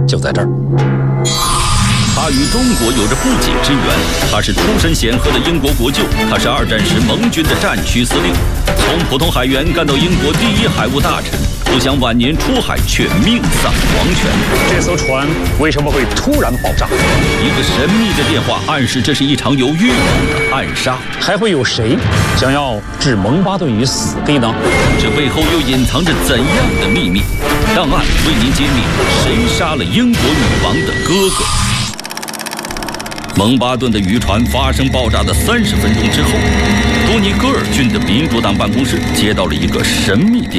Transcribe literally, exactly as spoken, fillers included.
就在这儿。 他与中国有着不解之缘，他是出身显赫的英国国舅，他是二战时盟军的战区司令，从普通海员干到英国第一海务大臣，不想晚年出海却命丧黄泉。 这艘船为什么会突然爆炸？ 一个神秘的电话暗示这是一场有预谋的暗杀。 还会有谁想要置蒙巴顿于死地呢？ 这背后又隐藏着怎样的秘密？档案为您揭秘谁杀了英国女王的哥哥。蒙巴顿的渔船发生爆炸的三十分钟之后，多尼戈尔郡的民主党办公室接到了一个神秘电话。